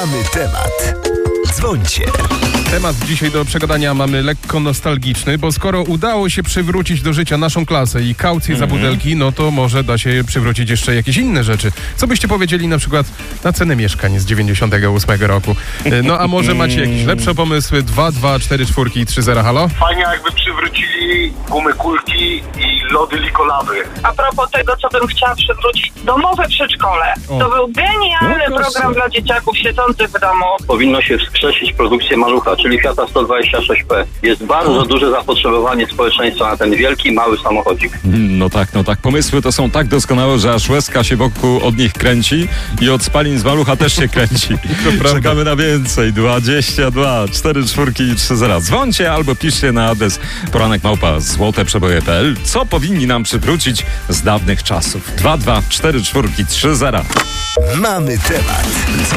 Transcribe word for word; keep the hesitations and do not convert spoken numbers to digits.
Mamy temat. Dzwońcie. Temat dzisiaj do przegadania mamy lekko nostalgiczny, bo skoro udało się przywrócić do życia naszą klasę i kaucję mm-hmm. za butelki, no to może da się przywrócić jeszcze jakieś inne rzeczy. Co byście powiedzieli na przykład na cenę mieszkań z dziewięćdziesiątego ósmego roku? No a może macie jakieś lepsze pomysły? dwa, dwa, cztery, cztery i trzy zero, halo? Fajnie jakby przywrócili gumy kulki i lody likolawy. A propos tego, co bym chciała przywrócić, domowe przedszkole. O. To był genialny No, program dla dzieciaków siedzących w domu. Powinno się wskrzesić produkcję Malucha, czyli Fiata sto dwadzieścia sześć P. Jest bardzo duże zapotrzebowanie społeczeństwa na ten wielki, mały samochodzik. No tak, no tak. Pomysły to są tak doskonałe, że aż łezka się wokół od nich kręci i od spalin z Malucha też się kręci. Czekamy na więcej. dwadzieścia dwa, cztery, cztery i trzy zero. Dzwońcie albo piszcie na adres poranek małpa złote przeboje kropka p l. Co powinni nam przywrócić z dawnych czasów? dwa, dwa, cztery, cztery i trzy zero. Mamy temat.